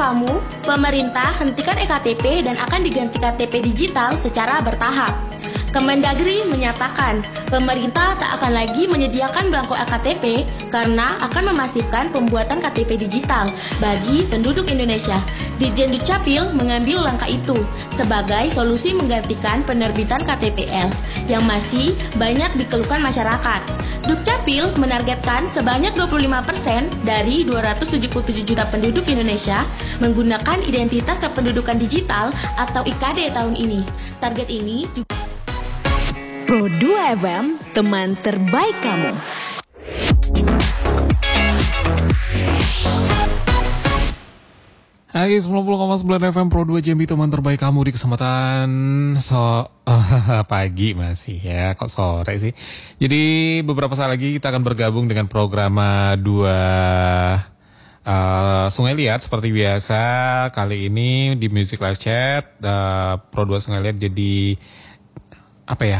kamu, pemerintah hentikan eKTP dan akan diganti KTP digital secara bertahap. Kemendagri menyatakan, pemerintah tak akan lagi menyediakan belangko eKTP karena akan memasifkan pembuatan KTP digital bagi penduduk Indonesia. Ditjen Dukcapil mengambil langkah itu sebagai solusi menggantikan penerbitan KTPL yang masih banyak dikeluhkan masyarakat. Dukcapil menargetkan sebanyak 25% dari 277 juta penduduk Indonesia menggunakan identitas kependudukan digital atau IKD tahun ini. Target ini juga Pro 2 FM, teman terbaik kamu. Hai, 90,9 FM Pro 2 Jambi, teman terbaik kamu di kesempatan pagi masih ya, kok sore sih. Jadi beberapa saat lagi kita akan bergabung dengan program 2 Sungai Liat seperti biasa. Kali ini di Music Live Chat Pro 2 Sungai Liat jadi apa ya,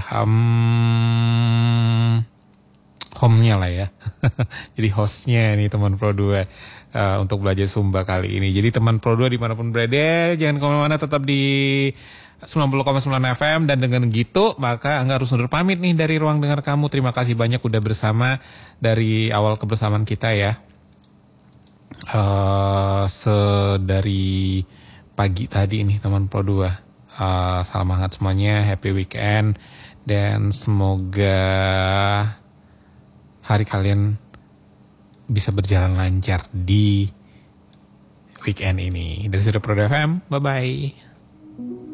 home-nya lah ya. Jadi hostnya nih teman Pro 2 untuk belajar Sumba kali ini. Jadi teman Pro 2 dimanapun berada, jangan kemana-mana, tetap di 90,9 FM. Dan dengan gitu maka Angga harus undur pamit nih dari ruang dengar kamu. Terima kasih banyak udah bersama dari awal kebersamaan kita ya. Dari pagi tadi nih teman Pro 2. Salam hangat semuanya, happy weekend, dan semoga hari kalian bisa berjalan lancar di weekend ini. Dari Studio Pro FM, bye-bye.